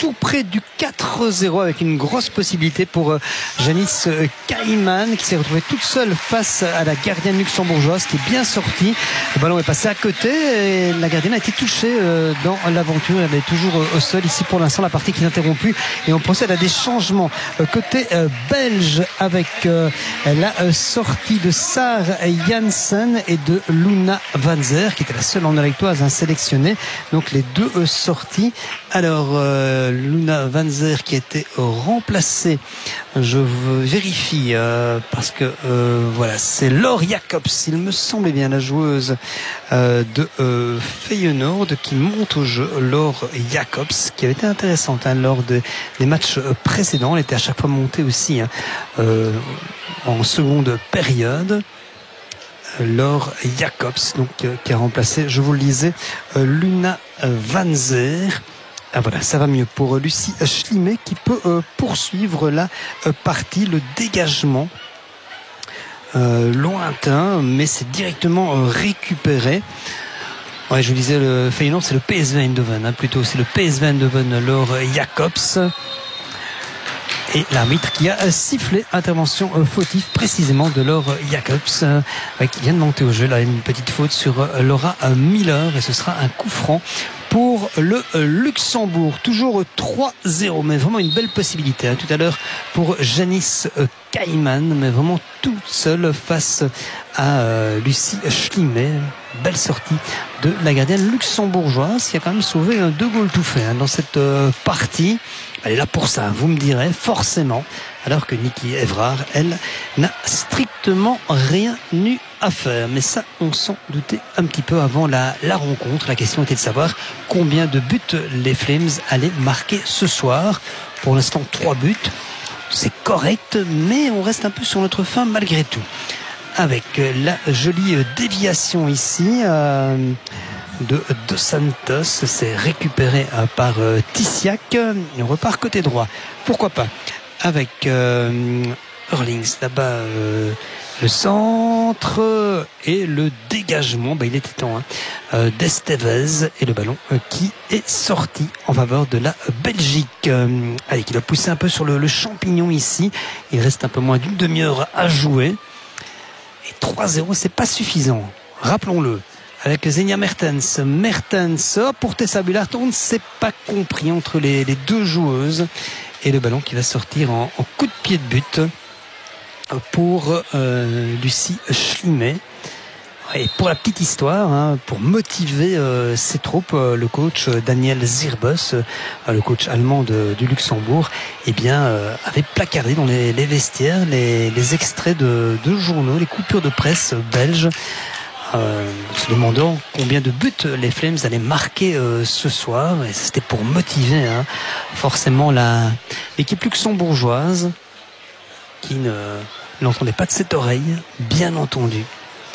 tout près du 4-0 avec une grosse possibilité pour Janice Kaiman qui s'est retrouvée toute seule face à la gardienne luxembourgeoise qui est bien sortie. Le ballon est passé à côté et la gardienne a été touchée dans l'aventure. Elle est toujours au sol. Ici pour l'instant la partie qui est interrompue et on procède à des changements côté belge avec la sortie de Sarah Jansen et de Luna Vanzer qui était la seule Anderlechtoise sélectionnée. Donc les deux sorties. Alors Luna Vanzer qui a été remplacée, je vérifie parce que voilà, c'est Laure Jacobs, il me semblait bien, la joueuse de Feyenoord qui monte au jeu. Laure Jacobs qui avait été intéressante lors des matchs précédents. Elle était à chaque fois montée aussi en seconde période. Laure Jacobs donc qui a remplacé, je vous le disais, Luna Vanzer. Ah voilà, ça va mieux pour Lucie Schlimet qui peut poursuivre la partie, le dégagement lointain, mais c'est directement récupéré. Ouais, je vous disais, le Feyenoord, c'est le PSV Eindhoven, plutôt, c'est le PSV Eindhoven, Laure Jacobs. Et l'arbitre qui a sifflé intervention fautive précisément de Laure Jacobs qui vient de monter au jeu. Là, une petite faute sur Laura Miller et ce sera un coup franc pour le Luxembourg. Toujours 3-0, mais vraiment une belle possibilité tout à l'heure pour Janice Kaiman, mais vraiment toute seule face à Lucie Schlimet. Belle sortie de la gardienne luxembourgeoise qui a quand même sauvé 2 goals tout faits dans cette partie. Elle est là pour ça, vous me direz, forcément. Alors que Niki Evrard, elle, n'a strictement rien eu à faire. Mais ça, on s'en doutait un petit peu avant la rencontre. La question était de savoir combien de buts les Flames allaient marquer ce soir. Pour l'instant, 3 buts. C'est correct, mais on reste un peu sur notre fin malgré tout. Avec la jolie déviation ici de Dos Santos, c'est récupéré par Tissiak. On repart côté droit. Pourquoi pas avec Hurlings là-bas, le centre et le dégagement. Il était temps d'Estevez et le ballon qui est sorti en faveur de la Belgique. Allez, qui doit pousser un peu sur le champignon ici. Il reste un peu moins d'une demi-heure à jouer. Et 3-0, c'est pas suffisant. Rappelons-le. Avec Xenia Mertens pour Tessa Bullard, on ne s'est pas compris entre les deux joueuses. Et le ballon qui va sortir en coup de pied de but pour Lucie Schlimet. Et pour la petite histoire, pour motiver ses troupes, le coach Daniel Zirbos, le coach allemand du Luxembourg, avait placardé dans les vestiaires les extraits de journaux, les coupures de presse belges, se demandant combien de buts les Flames allaient marquer ce soir. Et c'était pour motiver forcément l'équipe luxembourgeoise qui n'entendait pas de cette oreille, bien entendu.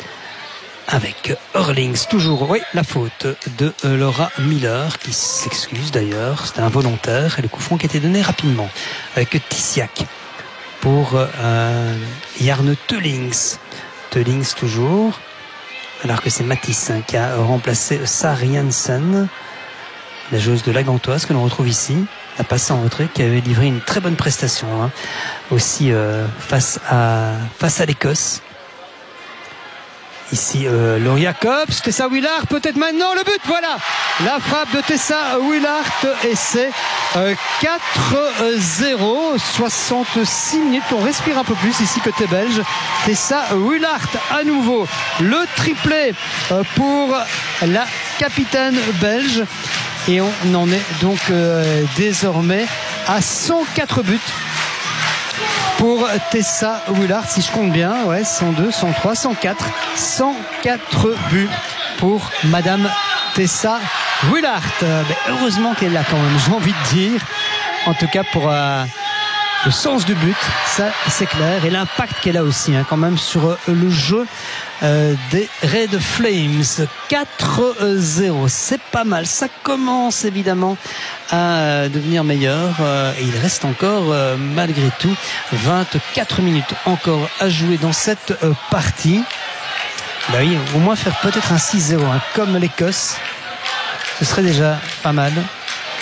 Avec Hurlings, toujours, oui, la faute de Laura Miller, qui s'excuse d'ailleurs, c'était involontaire, et le coup franc qui a été donné rapidement. Avec Tissiak pour Jarne Teulings. Teulings toujours, alors que c'est Matisse qui a remplacé Sarah Jansen, la joueuse de la Gantoise que l'on retrouve ici, la passe en retrait, qui avait livré une très bonne prestation, aussi face à l'Écosse. Ici, Laure Jacobs, Tessa Willard, peut-être maintenant le but, voilà, la frappe de Tessa Willard et c'est 4-0, 66 minutes, on respire un peu plus ici côté belge. Tessa Willard à nouveau, le triplé pour la capitaine belge et on en est donc désormais à 104 buts. Pour Tessa Willard, si je compte bien, 102, 103, 104, 104 buts pour Madame Tessa Willard. Mais heureusement qu'elle est là quand même, j'ai envie de dire. En tout cas pour le sens du but, ça c'est clair. Et l'impact qu'elle a aussi quand même sur le jeu des Red Flames. 4-0, c'est pas mal. Ça commence évidemment à devenir meilleur et il reste encore malgré tout 24 minutes encore à jouer dans cette partie. Oui, au moins faire peut-être un 6-0 comme l'Écosse, ce serait déjà pas mal.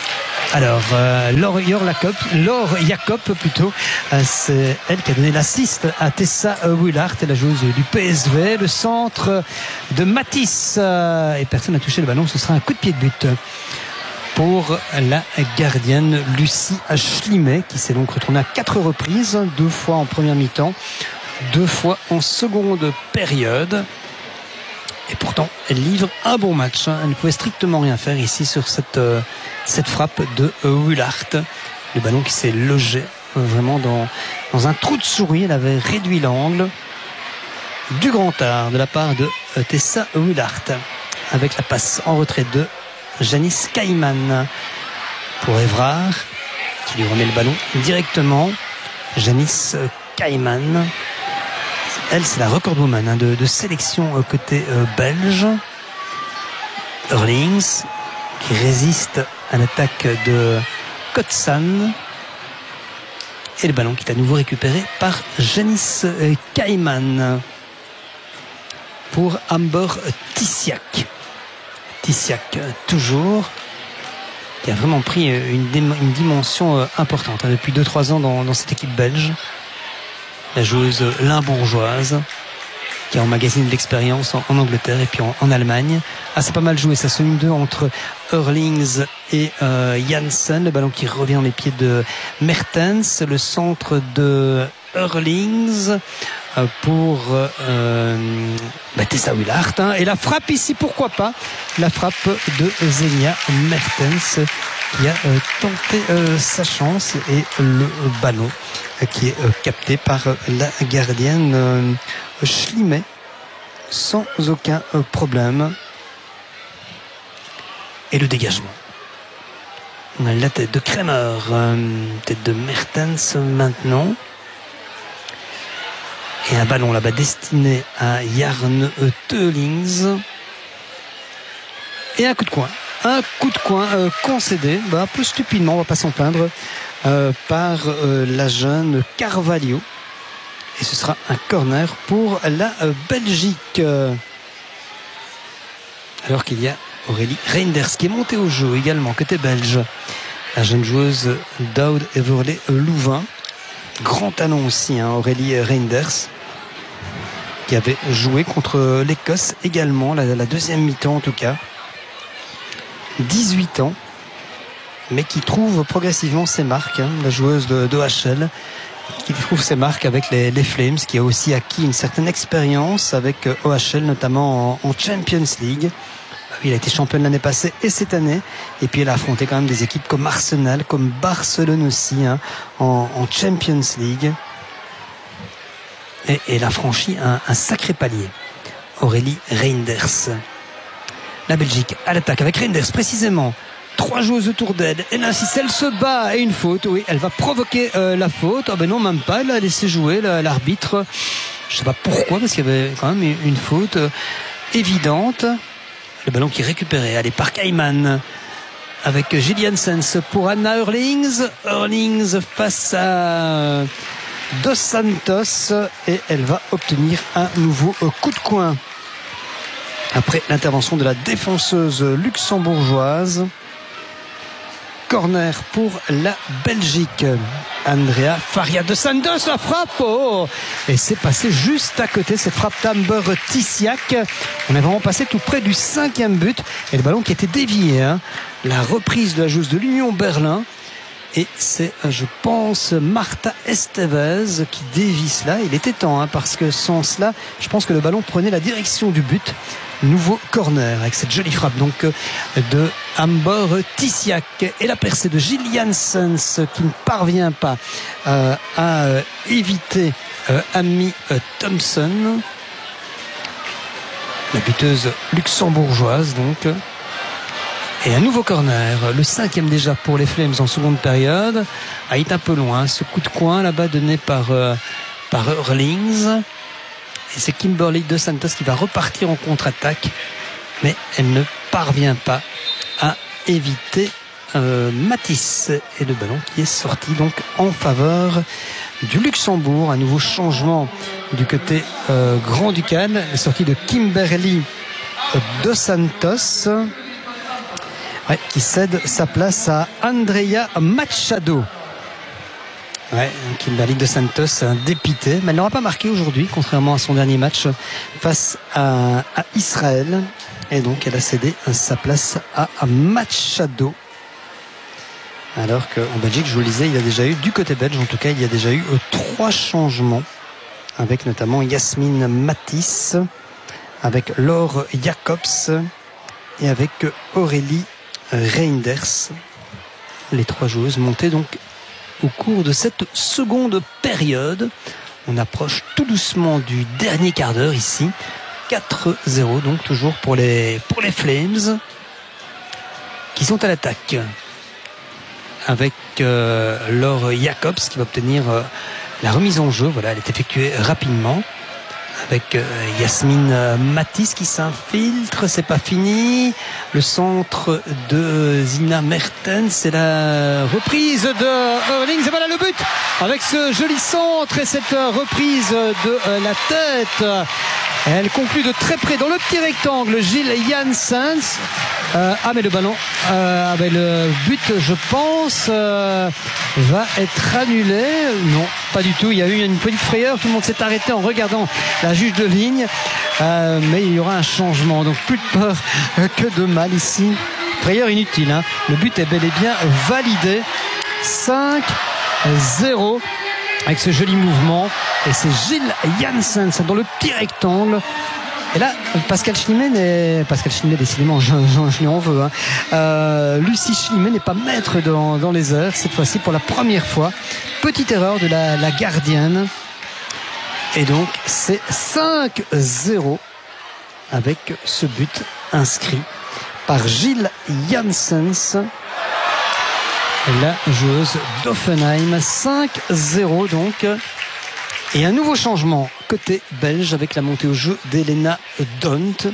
Alors, Laure Jacob plutôt, c'est elle qui a donné l'assist à Tessa Willard, la joueuse du PSV. Le centre de Matisse, et personne n'a touché le ballon, ce sera un coup de pied de but pour la gardienne Lucie Schlimet, qui s'est donc retournée à 4 reprises, 2 fois en première mi-temps, 2 fois en seconde période. Et pourtant, elle livre un bon match. Elle ne pouvait strictement rien faire ici sur cette frappe de Willard. Le ballon qui s'est logé vraiment dans un trou de souris. Elle avait réduit l'angle. Du grand art de la part de Tessa Willard. Avec la passe en retrait de Janice Kaiman pour Évrard, qui lui remet le ballon directement. Janice Kaiman, elle, c'est la recordwoman de sélection côté belge. Eurlings qui résiste à l'attaque de Kotsan. Et le ballon qui est à nouveau récupéré par Janice Kaiman pour Amber Tissiak. Tissiak toujours, qui a vraiment pris une dimension importante depuis 2-3 ans dans cette équipe belge. La joueuse limbourgeoise qui a emmagasiné de l'expérience en Angleterre et puis en Allemagne. C'est pas mal joué, ça se 1-2 entre Eurlings et Janssen. Le ballon qui revient dans les pieds de Mertens. Le centre de Eurlings pour Tessa Willard. Et la frappe ici, pourquoi pas, la frappe de Xenia Mertens qui a tenté sa chance, et le ballon qui est capté par la gardienne Schlimet sans aucun problème. Et le dégagement, la tête de Kremer, tête de Mertens maintenant, et un ballon là-bas destiné à Jarn Teulings, et un coup de coin concédé, un peu stupidement, on va pas s'en plaindre, par la jeune Carvalho, et ce sera un corner pour la Belgique, alors qu'il y a Aurélie Reinders qui est montée au jeu également côté belge, la jeune joueuse d'Aude Everley Louvain, grand talent aussi, Aurélie Reinders, qui avait joué contre l'Écosse également, la deuxième mi-temps en tout cas. 18 ans, mais qui trouve progressivement ses marques, la joueuse d'OHL, qui trouve ses marques avec les Flames, qui a aussi acquis une certaine expérience avec OHL, notamment en Champions League. Il a été champion l'année passée et cette année, et puis elle a affronté quand même des équipes comme Arsenal, comme Barcelone aussi, en Champions League, et elle a franchi un sacré palier. Aurélie Reinders. La Belgique à l'attaque avec Reinders précisément. 3 joueuses autour d'elle. Et là, si elle se bat et une faute, oui, elle va provoquer la faute. Non, même pas. Elle a laissé jouer l'arbitre. Je sais pas pourquoi, parce qu'il y avait quand même une faute évidente. Le ballon qui est récupéré. Allez, par Kaiman. Avec Gillian Sens pour Anna Eurlings. Eurlings face à Dos Santos. Et elle va obtenir un nouveau coup de coin. Après l'intervention de la défenseuse luxembourgeoise. Corner pour la Belgique. Andrea Faria de Santos, la frappe, et c'est passé juste à côté, cette frappe d'Amber Tissiak. On est vraiment passé tout près du 5e but, et le ballon qui était dévié, la reprise de la joueuse de l'Union Berlin, et c'est, je pense, Marta Estevez qui dévie cela. Il était temps, parce que sans cela, je pense que le ballon prenait la direction du but. Nouveau corner avec cette jolie frappe donc de Amber Tissiak, et la percée de Gillian Sens qui ne parvient pas à éviter Amy Thompson, la buteuse luxembourgeoise donc. Et un nouveau corner, le 5e déjà pour les Flames en seconde période. Il est un peu loin, ce coup de coin là-bas donné par Eurlings. Et c'est Kimberly Dos Santos qui va repartir en contre-attaque, mais elle ne parvient pas à éviter Matisse, et le ballon qui est sorti donc en faveur du Luxembourg. Un nouveau changement du côté grand-ducal, la sortie de Kimberly Dos Santos Ouais, qui cède sa place à Andrea Machado. Ouais, Kimberly Dos Santos dépité, mais elle n'aura pas marqué aujourd'hui, contrairement à son dernier match face à Israël. Et donc elle a cédé sa place à Machado. Alors qu'en Belgique, je vous le disais, il y a déjà eu, du côté belge en tout cas, il y a déjà eu 3 changements, avec notamment Yasmine Matisse, avec Laure Jacobs et avec Aurélie Reinders. Les 3 joueuses montées donc au cours de cette seconde période. On approche tout doucement du dernier quart d'heure ici. 4-0 donc toujours pour les Flames qui sont à l'attaque avec Laure Jacobs qui va obtenir la remise en jeu. Voilà, elle est effectuée rapidement avec Yasmine Matisse qui s'infiltre, c'est pas fini. Le centre de Zina Mertens, c'est la reprise de Eurlings et voilà le but avec ce joli centre et cette reprise de la tête. Elle conclut de très près dans le petit rectangle Gilles Janssens. Mais le ballon, le but, je pense, va être annulé. Non, pas du tout. Il y a eu une petite frayeur. Tout le monde s'est arrêté en regardant la juge de ligne. Mais il y aura un changement. Donc plus de peur que de mal ici. Frayeur inutile. Hein. Le but est bel et bien validé. 5-0. Avec ce joli mouvement. Et c'est Gilles Janssens dans le petit rectangle. Et là, Pascal Schlimet, décidément, je lui en veux. Hein. Lucie Schlimet n'est pas maître dans les airs, cette fois-ci pour la première fois. Petite erreur de la gardienne. Et donc, c'est 5-0 avec ce but inscrit par Gilles Janssens. La joueuse d'Offenheim. 5-0 donc. Et un nouveau changement côté belge avec la montée au jeu d'Elena Dont.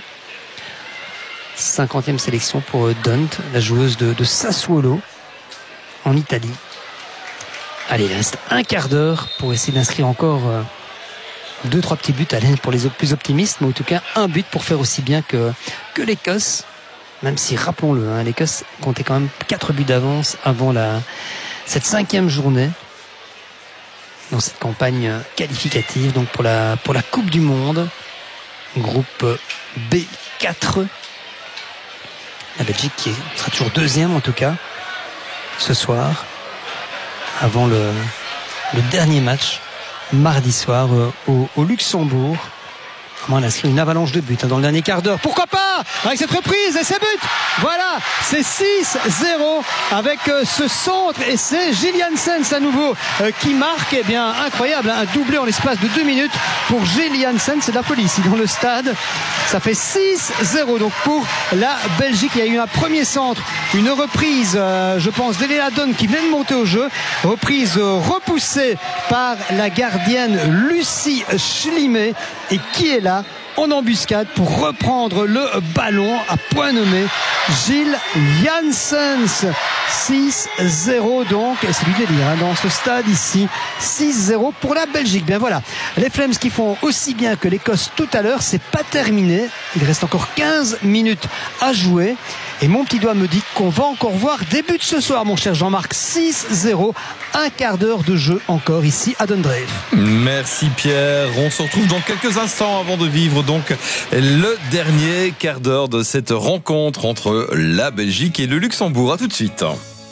50e sélection pour Dont, la joueuse de Sassuolo en Italie. Allez, il reste un quart d'heure pour essayer d'inscrire encore 2-3 petits buts pour les plus optimistes, mais en tout cas un but pour faire aussi bien que l'Écosse. Même si, rappelons-le, hein, l'Écosse comptait quand même 4 buts d'avance avant cette 5e journée dans cette campagne qualificative donc pour la Coupe du Monde, groupe B4. La Belgique qui sera toujours 2e en tout cas ce soir avant le dernier match mardi soir au Luxembourg. On a inscrit une avalanche de buts dans le dernier quart d'heure. Pourquoi pas avec cette reprise et ces buts. Voilà, c'est 6-0 avec ce centre et c'est Gilles Janssens à nouveau qui marque. Eh bien, incroyable, un doublé en l'espace de 2 minutes pour Gilles Janssens. C'est de la folie ici dans le stade. Ça fait 6-0 donc pour la Belgique. Il y a eu un premier centre, une reprise, je pense, d'Elena Dont qui vient de monter au jeu. Reprise repoussée par la gardienne Lucie Schlimet et qui est là en embuscade pour reprendre le ballon à point nommé Gilles Janssens. 6-0 donc, c'est du délire hein, dans ce stade ici. 6-0 pour la Belgique. Bien voilà, les Flames qui font aussi bien que l'Écosse tout à l'heure, c'est pas terminé. Il reste encore 15 minutes à jouer. Et mon petit doigt me dit qu'on va encore voir des buts ce soir, mon cher Jean-Marc. 6-0, un quart d'heure de jeu encore ici à Dundrave. Merci Pierre. On se retrouve dans quelques instants avant de vivre donc le dernier quart d'heure de cette rencontre entre la Belgique et le Luxembourg. À tout de suite.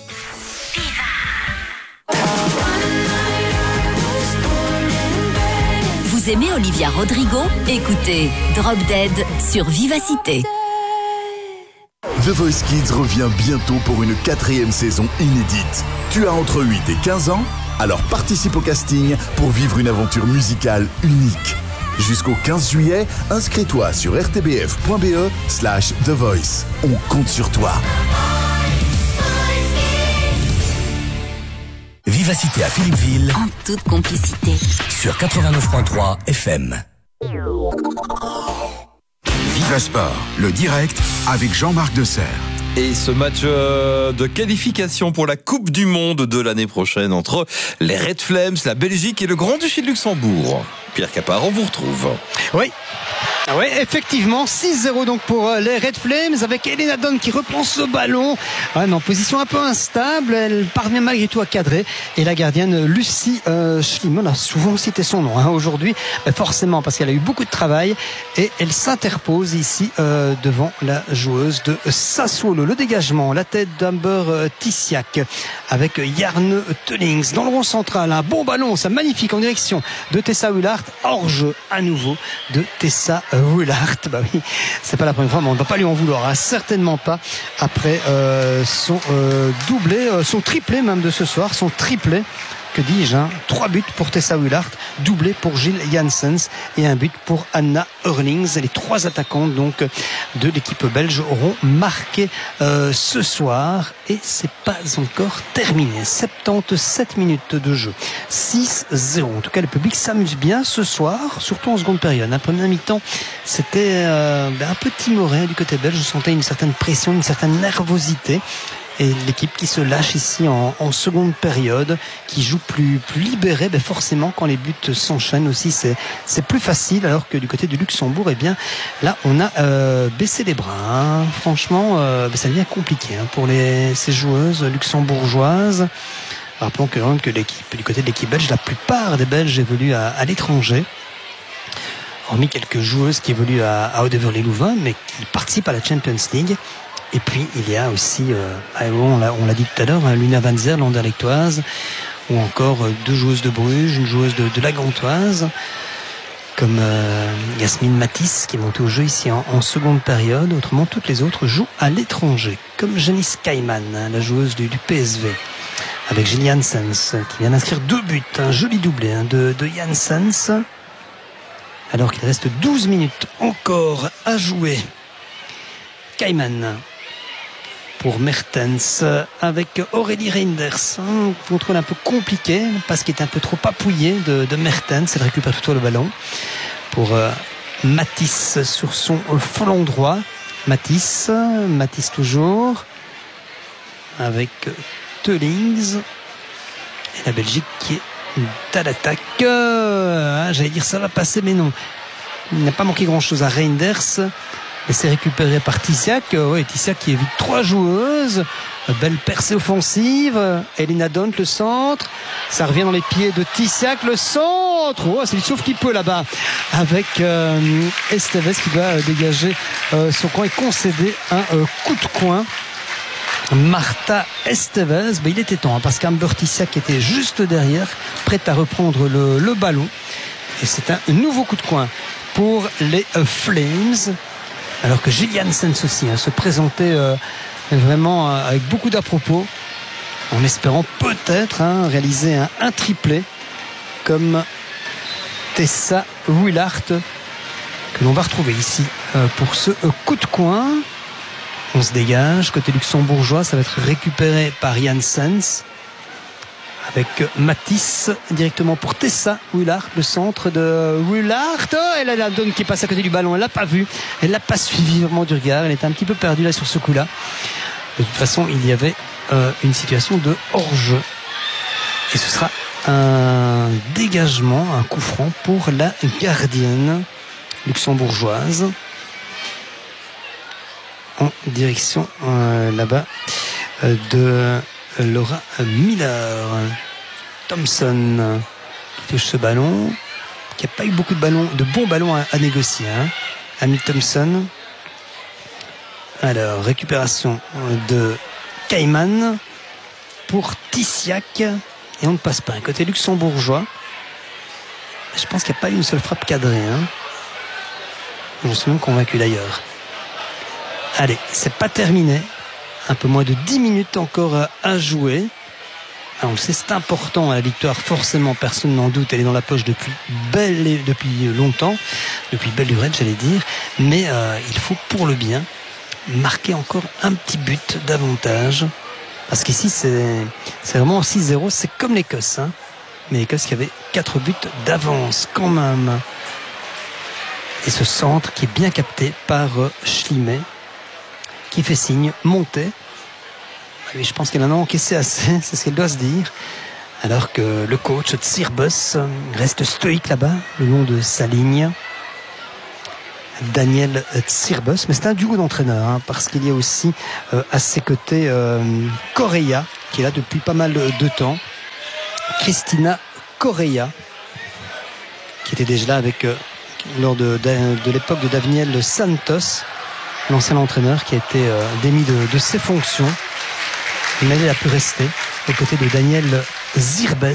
Vous aimez Olivia Rodrigo? Écoutez Drop Dead sur Vivacité. The Voice Kids revient bientôt pour une 4e saison inédite. Tu as entre 8 et 15 ans? Alors participe au casting pour vivre une aventure musicale unique. Jusqu'au 15 juillet, inscris-toi sur rtbf.be/The Voice. On compte sur toi. Vivacité à Philippeville. En toute complicité. Sur 89.3 FM. Viva Sport, le direct avec Jean-Marc Desserre. Et ce match de qualification pour la Coupe du Monde de l'année prochaine entre les Red Flames, la Belgique et le Grand-Duché de Luxembourg. Pierre Capard, on vous retrouve. Oui, Ah ouais, effectivement, 6-0 donc pour les Red Flames avec Elena Dunn qui reprend ce ballon. Ouais, mais en position un peu instable, elle parvient malgré tout à cadrer. Et la gardienne Lucie Schliemann, on a souvent cité son nom aujourd'hui, forcément parce qu'elle a eu beaucoup de travail et elle s'interpose ici devant la joueuse de Sassuolo. Le dégagement, la tête d'Amber Tissiak avec Jarne Teulings dans le rond central. Un bon ballon, ça magnifique en direction de Tessa Willard. Hors jeu à nouveau de Tessa Willard. Bah oui, c'est pas la première fois, mais on ne va pas lui en vouloir, hein. Certainement pas après son doublé, son triplé même de ce soir, son triplé. Que dis-je, hein, 3 buts pour Tessa Willard, doublé pour Gilles Janssens et un but pour Anna Eurlings. Les 3 attaquantes donc de l'équipe belge auront marqué ce soir et c'est pas encore terminé. 77 minutes de jeu, 6-0. En tout cas, le public s'amuse bien ce soir, surtout en seconde période. La première mi-temps, c'était un peu timoré du côté belge. Je sentais une certaine pression, une certaine nervosité. Et l'équipe qui se lâche ici en seconde période, qui joue plus libérée, forcément quand les buts s'enchaînent aussi c'est plus facile, alors que du côté du Luxembourg, eh bien là on a baissé les bras, hein. Franchement ça devient compliqué, hein, pour ces joueuses luxembourgeoises. Rappelons que l'équipe, du côté de l'équipe belge, la plupart des Belges évoluent à l'étranger, hormis quelques joueuses qui évoluent à Haut-Deverly-Louvain, mais qui participent à la Champions League. Et puis il y a aussi, on l'a dit tout à l'heure, Luna Van Zer, l'Anderlechtoise, ou encore 2 joueuses de Bruges, une joueuse de la Gantoise, comme Yasmine Matisse qui est montée au jeu ici en seconde période. Autrement, toutes les autres jouent à l'étranger, comme Janice Kaiman, la joueuse du PSV, avec Gilles Janssens qui vient d'inscrire 2 buts, un joli doublé de Janssens, alors qu'il reste 12 minutes encore à jouer. Kaiman pour Mertens avec Aurélie Reinders, un contrôle un peu compliqué parce qu'il est un peu trop appuyé de Mertens. Elle récupère tout le ballon pour Matisse sur son flanc droit. Matisse toujours avec Teulings et la Belgique qui est à l'attaque. J'allais dire ça va passer, mais non, il n'a pas manqué grand chose à Reinders. Et c'est récupéré par Tissiak. Tissiak qui évite 3 joueuses. Belle percée offensive. Elena Dunn, le centre. Ça revient dans les pieds de Tissiak. Le centre. C'est lui sauf qu'il peut là-bas. Avec Esteves qui va dégager son coin et concéder un coup de coin. Martha Esteves, il était temps, hein, parce qu'Amber Tissiak était juste derrière, prête à reprendre le ballon. Et c'est un nouveau coup de coin pour les Flames. Alors que Gilles Janssens aussi se présentait vraiment avec beaucoup d'à-propos, en espérant peut-être réaliser un triplé comme Tessa Willard, que l'on va retrouver ici pour ce coup de coin. On se dégage, côté luxembourgeois, ça va être récupéré par Janssens avec Matisse directement pour Tessa Willard, le centre de Willard. Elle a la donne qui passe à côté du ballon, elle l'a pas vu, elle l'a pas suivi vraiment du regard, elle était un petit peu perdue là sur ce coup-là. De toute façon, il y avait une situation de hors-jeu et ce sera un dégagement, un coup franc pour la gardienne luxembourgeoise en direction là-bas de Laura Miller. Thompson qui touche ce ballon, qui n'a pas eu beaucoup de bons ballons à négocier, Amy Thompson. Alors récupération de Kaiman pour Tissiak et on ne passe pas. Côté luxembourgeois, je pense qu'il n'y a pas eu une seule frappe cadrée, je suis même convaincu d'ailleurs. Allez, c'est pas terminé. Un peu moins de 10 minutes encore à jouer. Alors, on le sait, c'est important, la victoire, forcément, personne n'en doute. Elle est dans la poche depuis longtemps, depuis belle lurette, j'allais dire. Mais il faut, pour le bien, marquer encore un petit but d'avantage. Parce qu'ici, c'est vraiment 6-0. C'est comme l'Écosse. Mais l'Écosse qui avait 4 buts d'avance quand même. Et ce centre qui est bien capté par Schliemann, qui fait signe, monter. Mais je pense qu'elle en a encaissé assez, c'est ce qu'elle doit se dire. Alors que le coach Tsirbus reste stoïque là-bas, le long de sa ligne. Daniel Tsirbus, mais c'est un duo d'entraîneurs, parce qu'il y a aussi à ses côtés Correa, qui est là depuis pas mal de temps. Christina Correa, qui était déjà là avec lors de l'époque de Daniel Santos, l'ancien entraîneur qui a été démis de ses fonctions. Mais il a pu rester aux côtés de Daniel Zirbes.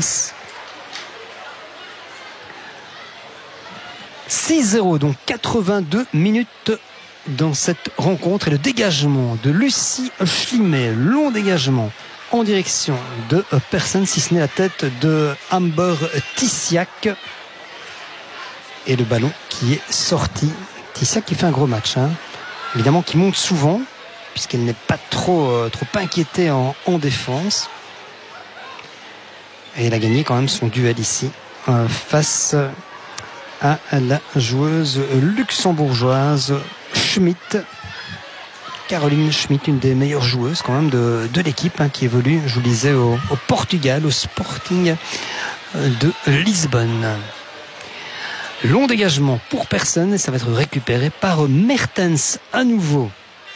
6-0, donc 82 minutes dans cette rencontre. Et le dégagement de Lucie Schlimet, long dégagement en direction de personne, si ce n'est la tête de Amber Tissiak. Et le ballon qui est sorti. Tissiak qui fait un gros match, évidemment qui monte souvent, puisqu'elle n'est pas trop inquiétée en défense. Et elle a gagné quand même son duel ici face à la joueuse luxembourgeoise Schmidt. Caroline Schmidt, une des meilleures joueuses quand même de l'équipe, qui évolue, je vous le disais, au Portugal, au Sporting de Lisbonne. Long dégagement pour personne et ça va être récupéré par Mertens à nouveau.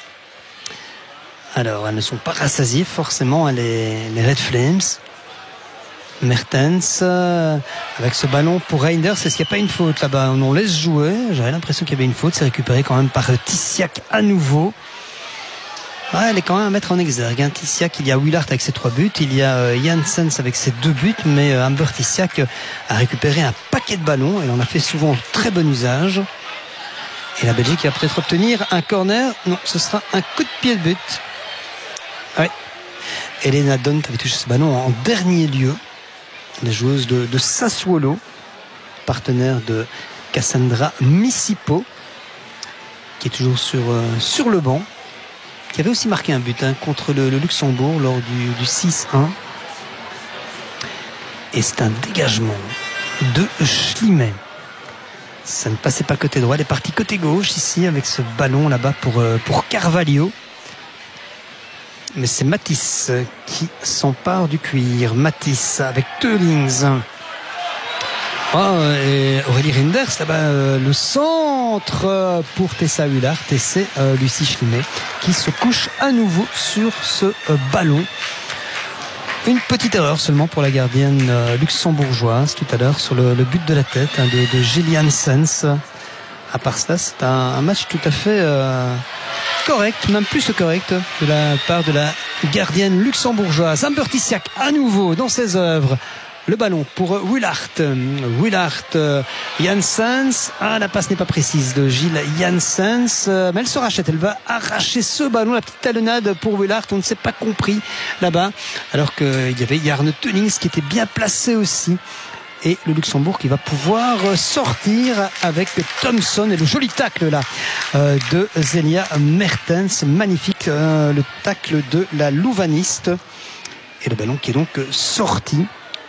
Alors, elles ne sont pas rassasiées forcément, les Red Flames. Mertens avec ce ballon pour Reinders. Est-ce qu'il n'y a pas une faute là-bas? On laisse jouer. J'avais l'impression qu'il y avait une faute. C'est récupéré quand même par Tissiak à nouveau. Elle est quand même à mettre en exergue. Tissiak, il y a Willard avec ses 3 buts. Il y a Janssens avec ses 2 buts. Mais Amber Tissiak a récupéré un paquet de ballons. Elle en a fait souvent très bon usage. Et la Belgique va peut-être obtenir un corner. Non, ce sera un coup de pied de but. Ouais. Elena Dont avait touché ce ballon en dernier lieu. La joueuse de Sassuolo, partenaire de Cassandra Missipo, qui est toujours sur le banc, qui avait aussi marqué un but contre le Luxembourg lors du 6-1. Et c'est un dégagement de Schlimet. Ça ne passait pas côté droit, elle est partie côté gauche ici avec ce ballon là-bas pour Carvalho. Mais c'est Matisse qui s'empare du cuir. Matisse avec Teulings. Et Aurélie Reinders, là-bas, le centre pour Tessa Hullard. Et c'est Lucie Schlimet qui se couche à nouveau sur ce ballon. Une petite erreur seulement pour la gardienne luxembourgeoise tout à l'heure sur le but de la tête de Gillian Sens. À part cela, c'est un match tout à fait correct, même plus que correct, de la part de la gardienne luxembourgeoise. Amber Tissiak à nouveau dans ses œuvres. Le ballon pour Willard. Janssens. La passe n'est pas précise de Gilles Janssens. Mais elle se rachète. Elle va arracher ce ballon. La petite talonnade pour Willard. On ne s'est pas compris là-bas. Alors qu'il y avait Jarne Teulings qui était bien placé aussi. Et le Luxembourg qui va pouvoir sortir avec Thompson et le joli tacle là de Zelia Mertens. Magnifique le tacle de la Louvaniste. Et le ballon qui est donc sorti.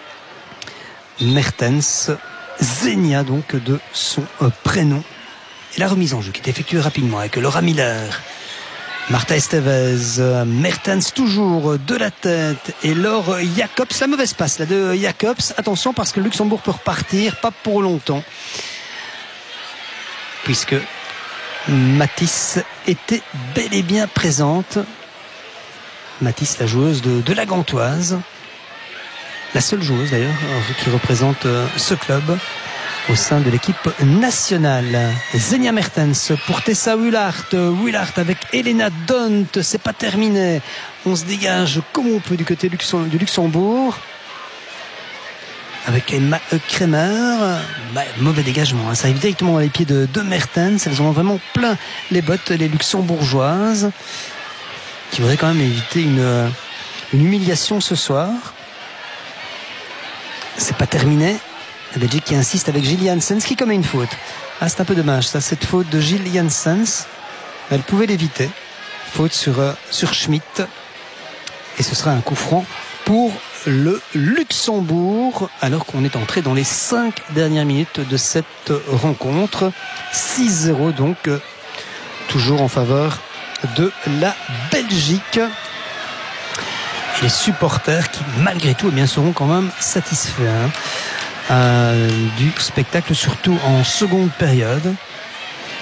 Mertens, Zenia donc de son prénom. Et la remise en jeu qui est effectuée rapidement avec Laura Miller. Marta Estevez, Mertens toujours de la tête et Laure Jacobs, la mauvaise passe là de Jacobs. Attention parce que le Luxembourg peut repartir, pas pour longtemps, puisque Matisse était bel et bien présente. Matisse, la joueuse de la Gantoise, la seule joueuse d'ailleurs qui représente ce club au sein de l'équipe nationale. Zenia Mertens pour Tessa Hullard. Hullard avec Elena Dont. C'est pas terminé. On se dégage comme on peut du côté du Luxembourg. Avec Emma Kremer. Mauvais dégagement. Ça arrive directement dans les pieds de Mertens. Elles ont vraiment plein les bottes, les luxembourgeoises, qui voudraient quand même éviter une humiliation ce soir. C'est pas terminé. La Belgique qui insiste avec Gilles Janssens qui commet une faute. C'est un peu dommage ça, cette faute de Gilles Janssens. Elle pouvait l'éviter. Faute sur Schmidt. Et ce sera un coup franc pour le Luxembourg, alors qu'on est entré dans les 5 dernières minutes de cette rencontre. 6-0 donc, toujours en faveur de la Belgique. Et les supporters qui malgré tout seront quand même satisfaits du spectacle, surtout en seconde période.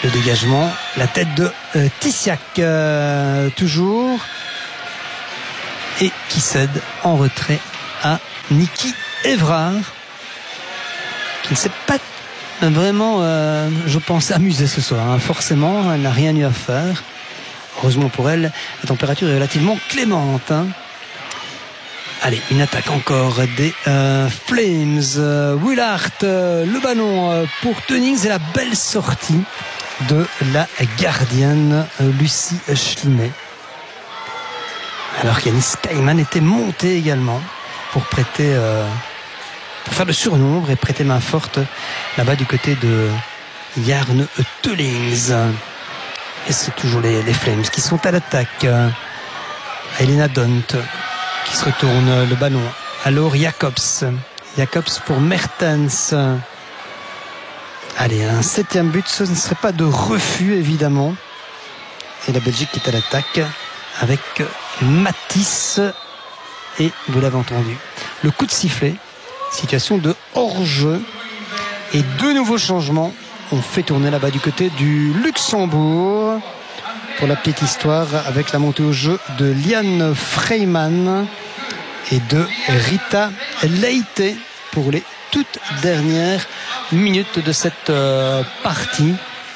Le dégagement, la tête de Tissiak, toujours. Et qui cède en retrait à Niki Évrard, qui ne s'est pas vraiment, je pense, amusée ce soir. Hein. Forcément, elle n'a rien eu à faire. Heureusement pour elle, la température est relativement clémente. Hein. Allez, une attaque encore des Flames. Willard, le ballon pour Tönings et la belle sortie de la gardienne Lucie Schlimet. Alors qu'Yanis Kaiman était monté également pour prêter, pour faire le surnombre et prêter main forte là-bas du côté de Jarn Tönings. Et c'est toujours les Flames qui sont à l'attaque. Elena Dont qui se retourne le ballon. Alors Jacobs pour Mertens. Allez, un 7e but, ce ne serait pas de refus évidemment. Et la Belgique qui est à l'attaque avec Matisse. Et vous l'avez entendu, le coup de sifflet, situation de hors-jeu. Et 2 nouveaux changements. On fait tourner là-bas du côté du Luxembourg. Pour la petite histoire, avec la montée au jeu de Liane Freyman et de Rita Leite pour les toutes dernières minutes de cette partie.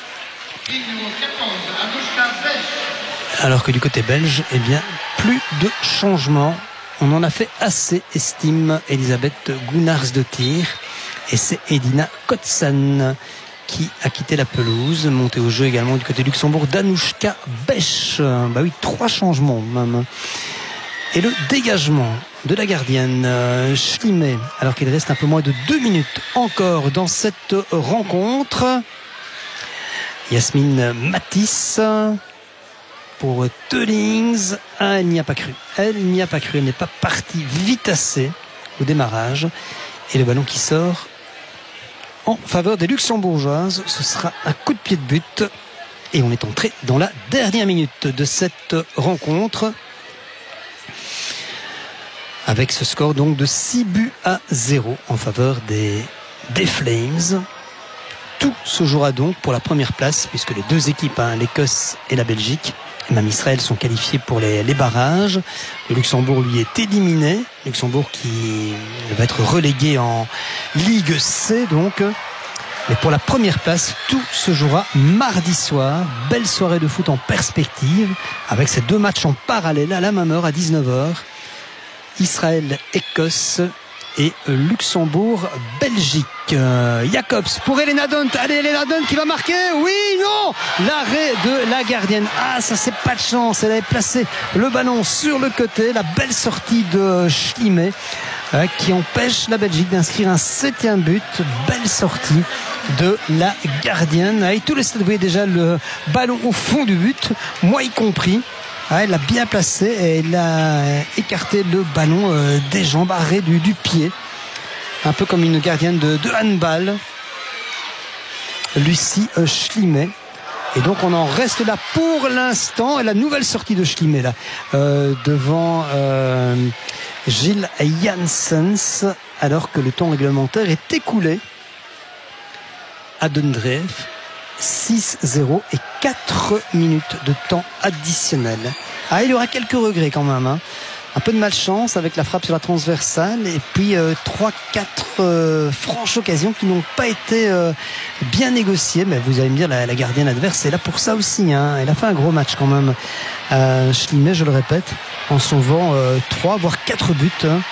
Alors que du côté belge, eh bien, plus de changements. On en a fait assez, estime Elisabeth Gunnarsdottir. Et c'est Edina Kotsan qui a quitté la pelouse. Montée au jeu également du côté Luxembourg, Danushka Bech. Bah oui, 3 changements même. Et le dégagement de la gardienne Schlimet, alors qu'il reste un peu moins de 2 minutes encore dans cette rencontre. Yasmine Matisse pour Tönings. Ah, elle n'y a pas cru. Elle n'est pas partie vite assez au démarrage. Et le ballon qui sort en faveur des Luxembourgeoises. Ce sera un coup de pied de but. Et on est entré dans la dernière minute de cette rencontre. Avec ce score donc de 6-0 en faveur des Flames. Tout se jouera donc pour la première place, puisque les 2 équipes, l'Écosse et la Belgique, et même Israël, sont qualifiées pour les barrages. Le Luxembourg, lui, est éliminé. Luxembourg qui va être relégué en Ligue C, donc. Mais pour la première place, tout se jouera mardi soir. Belle soirée de foot en perspective, avec ces 2 matchs en parallèle à la même heure, à 19h. Israël-Écosse et Luxembourg-Belgique. Jacobs pour Elena Dont. Allez, Elena Dont qui va marquer. Oui, non. L'arrêt de la gardienne. Ah, ça c'est pas de chance. Elle avait placé le ballon sur le côté. La belle sortie de Schlimet qui empêche la Belgique d'inscrire un 7e but. Belle sortie de la gardienne. Et tous les stades, vous voyez déjà le ballon au fond du but, moi y compris. Ah, elle l'a bien placé et elle a écarté le ballon des jambes, arrêt du pied. Un peu comme une gardienne de handball. Lucie Schlimet. Et donc on en reste là pour l'instant. Et la nouvelle sortie de Schlimet là, devant Gilles Janssens, alors que le temps réglementaire est écoulé à Dundreef. 6-0 et 4 minutes de temps additionnel. Ah, il y aura quelques regrets quand même. Un peu de malchance avec la frappe sur la transversale et puis 3-4 franches occasions qui n'ont pas été bien négociées. Mais vous allez me dire, la gardienne adverse est là pour ça aussi. Elle a fait un gros match quand même. Schlimet, je le répète, en sauvant 3 voire 4 buts.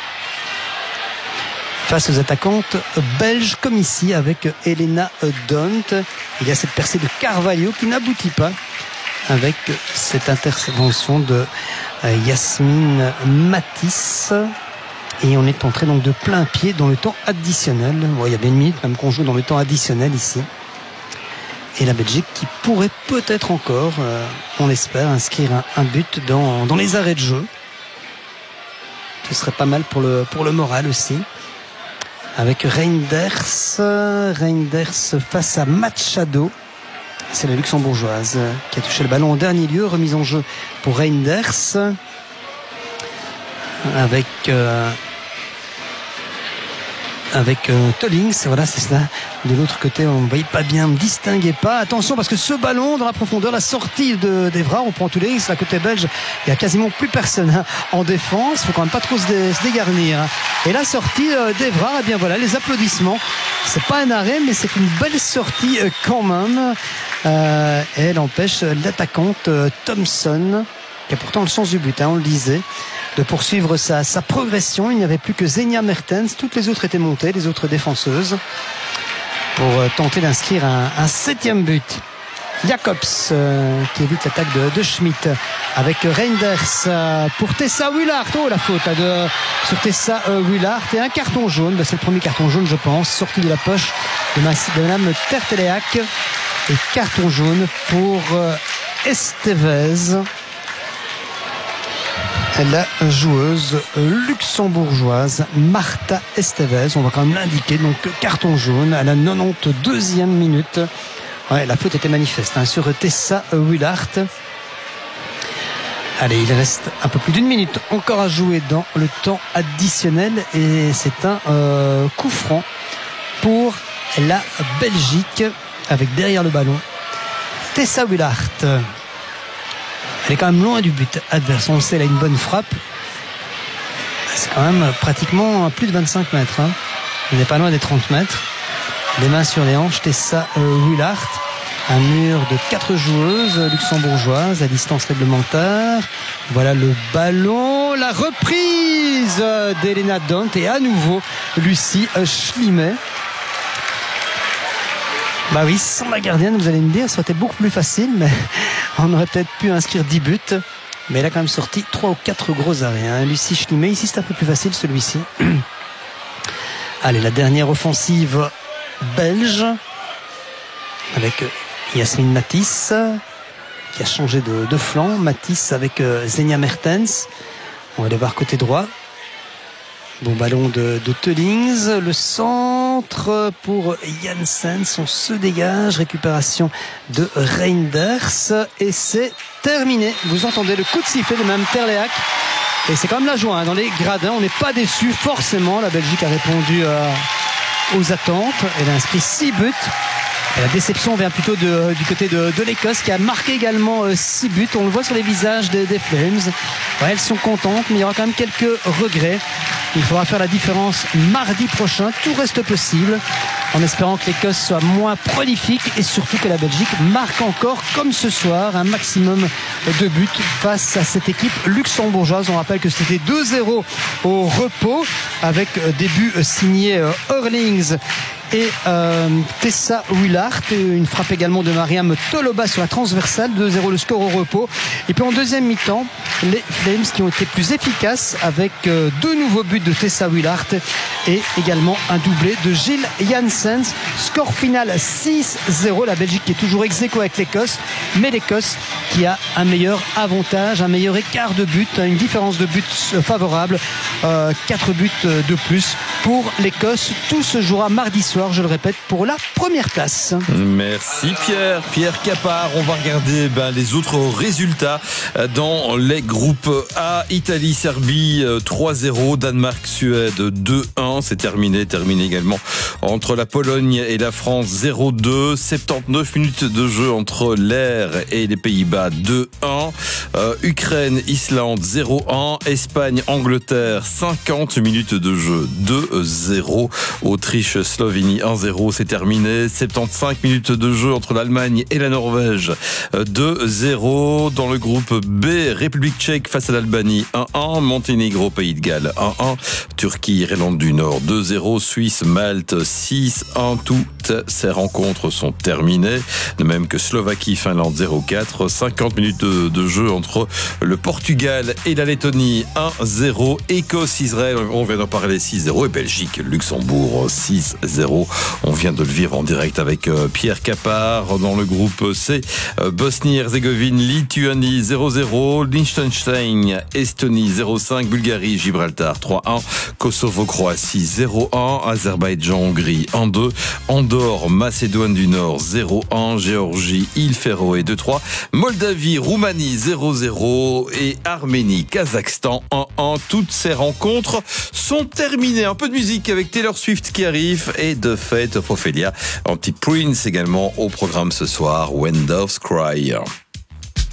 Face aux attaquantes belges comme ici avec Elena Dont. Il y a cette percée de Carvalho qui n'aboutit pas avec cette intervention de Yasmine Matisse. Et on est entré donc de plein pied dans le temps additionnel. Bon, il y a bien une minute même qu'on joue dans le temps additionnel ici. Et la Belgique qui pourrait peut-être encore, on l'espère, inscrire un but dans les arrêts de jeu. Ce serait pas mal pour le moral aussi. Avec Reinders face à Machado. C'est la luxembourgeoise qui a touché le ballon en dernier lieu. Remise en jeu pour Reinders. Avec avec Tollings, voilà, c'est cela. De l'autre côté, on ne voyait pas bien, on ne distinguait pas. Attention, parce que ce ballon dans la profondeur, la sortie d'Evra, on prend Tollings, la côté belge, il n'y a quasiment plus personne en défense. Il faut quand même pas trop se dégarnir. Et la sortie d'Evra, eh bien voilà, les applaudissements. C'est pas un arrêt, mais c'est une belle sortie quand même. Et elle empêche l'attaquante Thompson, qui a pourtant le sens du but, on le disait, de poursuivre sa progression. Il n'y avait plus que Xenia Mertens, toutes les autres étaient montées, les autres défenseuses, pour tenter d'inscrire un 7e but. Jacobs qui évite l'attaque de Schmidt avec Reinders pour Tessa Willard. Oh, la faute sur Tessa Willard, et un carton jaune, c'est le premier carton jaune je pense, sorti de la poche de Madame Terteléac, et carton jaune pour Estevez, la joueuse luxembourgeoise Marta Estevez. On va quand même l'indiquer, donc carton jaune à la 92e minute. Ouais, la faute était manifeste sur Tessa Willard. Allez, il reste un peu plus d'une minute encore à jouer dans le temps additionnel, et c'est un coup franc pour la Belgique avec derrière le ballon Tessa Willard. Elle est quand même loin du but adverse. On le sait, elle a une bonne frappe. C'est quand même pratiquement plus de 25 mètres. On n'est pas loin des 30 mètres. Les mains sur les hanches, Tessa Willard. Un mur de 4 joueuses luxembourgeoises à distance réglementaire. Voilà le ballon. La reprise d'Elena Dont, et à nouveau Lucie Schlimet. Bah oui, sans la gardienne, vous allez me dire, ça aurait été beaucoup plus facile, mais on aurait peut-être pu inscrire 10 buts. Mais elle a quand même sorti 3 ou 4 gros arrêts. Lucie Schlimet, ici c'est un peu plus facile celui-ci. Allez, la dernière offensive belge avec Yasmine Matisse qui a changé de flanc. Matisse avec Xenia Mertens. On va aller voir côté droit. Bon ballon de Tollings, le centre pour Janssens, on se dégage, récupération de Reinders, et c'est terminé. Vous entendez le coup de sifflet de Mme Terléac, et c'est quand même la joie dans les gradins. On n'est pas déçus forcément. La Belgique a répondu aux attentes. Elle a inscrit 6 buts. Et la déception vient plutôt du côté de l'Écosse, qui a marqué également 6 buts. On le voit sur les visages des Flames. Ouais, elles sont contentes, mais il y aura quand même quelques regrets. Il faudra faire la différence mardi prochain. Tout reste possible, en espérant que l'Écosse soit moins prolifique, et surtout que la Belgique marque encore, comme ce soir, un maximum de buts face à cette équipe luxembourgeoise. On rappelle que c'était 2-0 au repos, avec des buts signés Hurlings et Tessa Willard, une frappe également de Mariam Toloba sur la transversale. 2-0 le score au repos. Et puis en deuxième mi-temps, les Flames qui ont été plus efficaces, avec 2 nouveaux buts de Tessa Willard et également un doublé de Gilles Janssens. Score final 6-0. La Belgique qui est toujours ex-aequo avec l'Écosse, mais l'Écosse qui a un meilleur avantage, un meilleur écart de but, une différence de but favorable, 4 buts de plus pour l'Écosse. Tout se jouera mardi soir, je le répète, pour la première place. Merci Pierre Capard. On va regarder les autres résultats dans les groupes A. Italie, Serbie 3-0, Danemark, Suède 2-1, c'est terminé également entre la Pologne et la France 0-2, 79 minutes de jeu entre l'Air et les Pays-Bas 2-1, Ukraine, Islande 0-1, Espagne, Angleterre 50 minutes de jeu 2-0, Autriche, Slovénie 1-0, c'est terminé. 75 minutes de jeu entre l'Allemagne et la Norvège 2-0. Dans le groupe B, République tchèque face à l'Albanie 1-1, Monténégro, Pays de Galles 1-1, Turquie, Irlande du Nord 2-0, Suisse, Malte 6-1. Toutes ces rencontres sont terminées, de même que Slovaquie, Finlande 0-4. 50 minutes de jeu entre le Portugal et la Lettonie 1-0, Écosse, Israël, on vient d'en parler 6-0, et Belgique, Luxembourg 6-0. 0. On vient de le vivre en direct avec Pierre Capard. Dans le groupe C, Bosnie-Herzégovine, Lituanie 0-0, Liechtenstein, Estonie 0-5, Bulgarie, Gibraltar 3-1, Kosovo-Croatie 0-1, Azerbaïdjan-Hongrie 1-2, Andorre, Macédoine du Nord 0-1, Géorgie, Île Féroé 2-3, Moldavie, Roumanie 0-0 et Arménie, Kazakhstan 1-1. Toutes ces rencontres sont terminées. Un peu de musique avec Taylor Swift qui arrive et The Fate of Ophelia. Un petit Prince également au programme ce soir, When Doves Cry.